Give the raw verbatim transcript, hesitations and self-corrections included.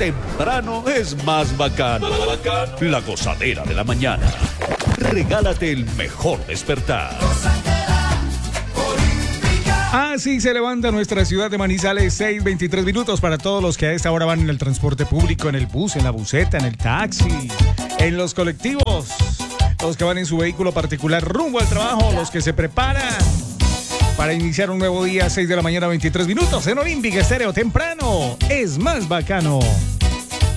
temprano es más bacano. La gozadera de la mañana. Regálate el mejor despertar. Así se levanta nuestra ciudad de Manizales, seis veintitrés minutos para todos los que a esta hora van en el transporte público, en el bus, en la buseta, en el taxi, en los colectivos, los que van en su vehículo particular rumbo al trabajo, los que se preparan para iniciar un nuevo día, seis de la mañana, veintitrés minutos en Olímpica Estéreo. Temprano es más bacano.